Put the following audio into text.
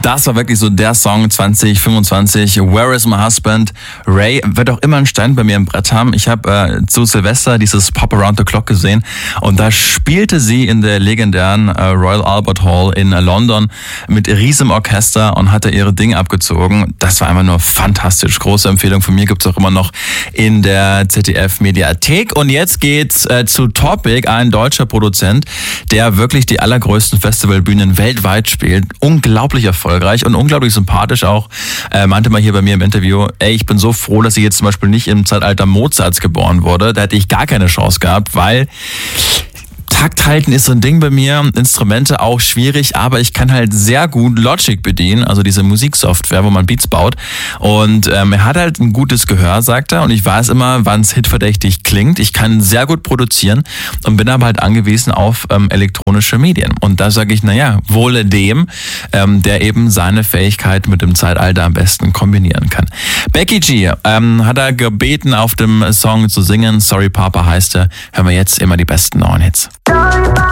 Das war wirklich so der Song 2025. Where is my husband? Ray wird auch immer einen Stein bei mir im Brett haben. Ich habe zu Silvester dieses Pop Around the Clock gesehen und da spielte sie in der legendären Royal Albert Hall in London mit riesigem Orchester und hatte ihre Dinge abgezogen. Das war einfach nur fantastisch. Große Empfehlung von mir, gibt's auch immer noch in der ZDF-Mediathek. Und jetzt geht's zu Topic, ein deutscher Produzent, der wirklich die allergrößten Festivalbühnen weltweit spielt. Unglaublich erfolgreich und unglaublich sympathisch auch. Meinte mal hier bei mir im Interview, ich bin so froh, dass ich jetzt zum Beispiel nicht im Zeitalter Mozarts geboren wurde. Da hätte ich gar keine Chance gehabt, weil Takt halten ist so ein Ding bei mir, Instrumente auch schwierig, aber ich kann halt sehr gut Logic bedienen, also diese Musiksoftware, wo man Beats baut. Und er hat halt ein gutes Gehör, sagt er, und ich weiß immer, wann es hitverdächtig klingt. Ich kann sehr gut produzieren und bin aber halt angewiesen auf elektronische Medien. Und da sage ich, wohle dem, der eben seine Fähigkeit mit dem Zeitalter am besten kombinieren kann. Becky G hat er gebeten, auf dem Song zu singen. Sorry Papa heißt er. Hören wir jetzt immer die besten neuen Hits.